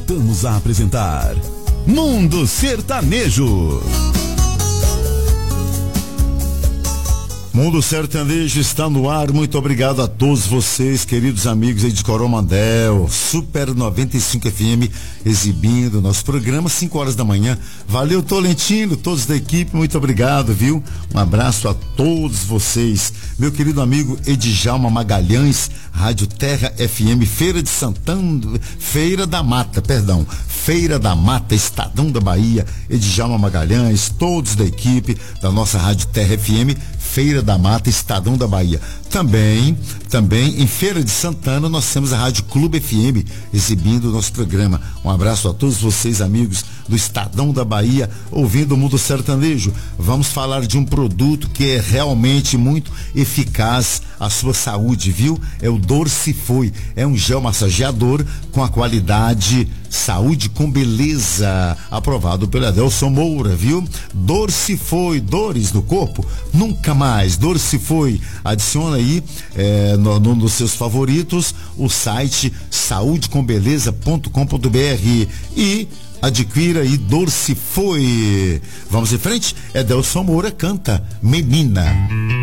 Voltamos a apresentar Mundo Sertanejo. Mundo Sertanejo está no ar. Muito obrigado a todos vocês, queridos amigos aí de Coromandel, Super 95 FM, exibindo nosso programa, 5 horas da manhã. Valeu, Tolentino, todos da equipe, muito obrigado, viu? Um abraço a todos vocês. Meu querido amigo Edjalma Magalhães, Rádio Terra FM, Feira da Mata, Estadão da Bahia, Edjalma Magalhães, todos da equipe da nossa Rádio Terra FM, Feira da Mata, Estadão da Bahia. Também em Feira de Santana nós temos a Rádio Clube FM exibindo o nosso programa. Um abraço a todos vocês, amigos do Estadão da Bahia, ouvindo o Mundo Sertanejo. Vamos falar de um produto que é realmente muito eficaz à sua saúde, viu? É o Dorcifoi. É um gel massageador com a qualidade Saúde com Beleza, aprovado pela Adelson Moura, viu? Dorcifoi, dores no corpo, nunca mais. Dorcifoi, adiciona aí nos seus favoritos o site saudecombeleza.com.br e adquira aí Dorcifoi. Vamos em frente? Adelson Moura canta Menina.